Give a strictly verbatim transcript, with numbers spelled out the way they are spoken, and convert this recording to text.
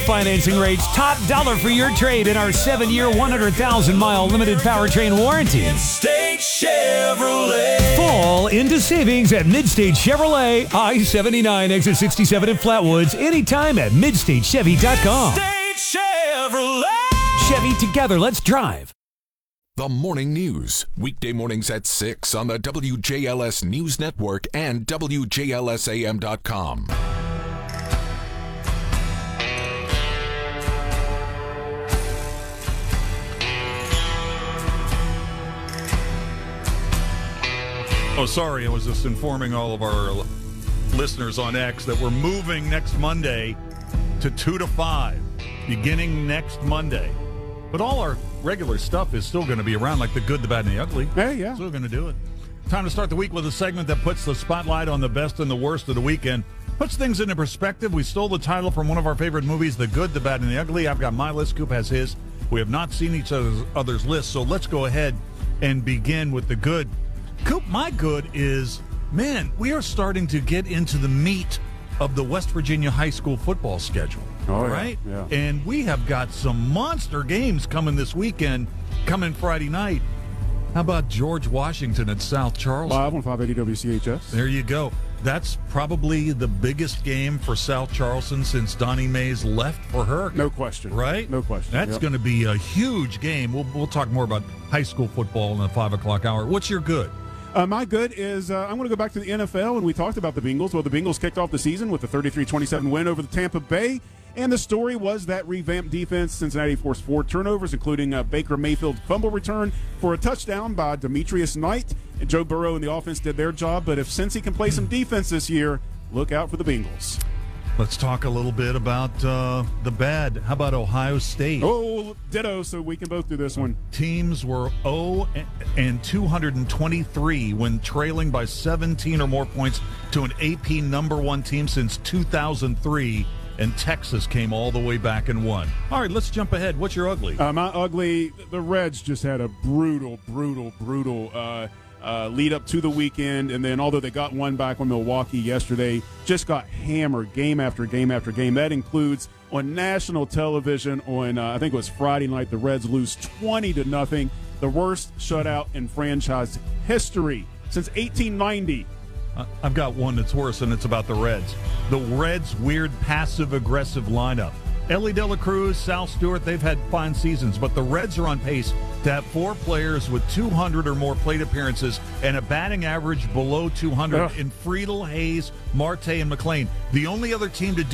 financing rates, top dollar for your trade in our seven-year, one hundred thousand mile limited powertrain warranty. Midstate Chevrolet. Fall into savings at Midstate Chevrolet, I seventy-nine, exit sixty-seven in Flatwoods, anytime at midstate chevy dot com. Midstate Chevrolet. Chevy, together, let's drive. The Morning News, weekday mornings at six on the W J L S News Network and W J L S A M dot com. Oh, sorry, I was just informing all of our listeners on X that we're moving next Monday to two to five, beginning next Monday. But all our regular stuff is still going to be around, like the good, the bad, and the ugly. Hey, yeah. Still going to do it. Time to start the week with a segment that puts the spotlight on the best and the worst of the weekend. Puts things into perspective. We stole the title from one of our favorite movies, The Good, the Bad, and the Ugly. I've got my list. Coop has his. We have not seen each other's, other's lists, so let's go ahead and begin with the good. Coop, my good is, man, we are starting to get into the meat of the West Virginia high school football schedule. Oh, yeah, right? yeah. And we have got some monster games coming this weekend, coming Friday night. How about George Washington at South Charleston? Live on five eighty W C H S. There you go. That's probably the biggest game for South Charleston since Donnie Mays left for her. No question. Right? No question. That's Yep. going to be a huge game. We'll, we'll talk more about high school football in the five o'clock hour. What's your good? Uh, my good is uh, I'm going to go back to the N F L, and we talked about the Bengals. Well, the Bengals kicked off the season with a thirty-three twenty-seven win over the Tampa Bay, and the story was that revamped defense. Cincinnati forced four turnovers, including a Baker Mayfield fumble return for a touchdown by Demetrius Knight. And Joe Burrow and the offense did their job, but if Cincy can play some defense this year, look out for the Bengals. Let's talk a little bit about uh, the bad. How about Ohio State? Oh, ditto, so we can both do this one. Teams were oh and two hundred twenty-three when trailing by seventeen or more points to an A P number one team since two thousand three, and Texas came all the way back and won. All right, let's jump ahead. What's your ugly? Uh, my ugly, the Reds just had a brutal, brutal, brutal uh, uh, lead up to the weekend, and then although they got one back on Milwaukee yesterday, just got hammered game after game after game. That includes on national television on, uh, I think it was Friday night, the Reds lose twenty to nothing, the worst shutout in franchise history since eighteen ninety. Uh, I've got one that's worse, and it's about the Reds. The Reds' weird passive-aggressive lineup. Ellie De La Cruz, Sal Stewart, they've had fine seasons, but the Reds are on pace to have four players with two hundred or more plate appearances and a batting average below two hundred Ugh. in Friedel, Hayes, Marte, and McLean. The only other team to do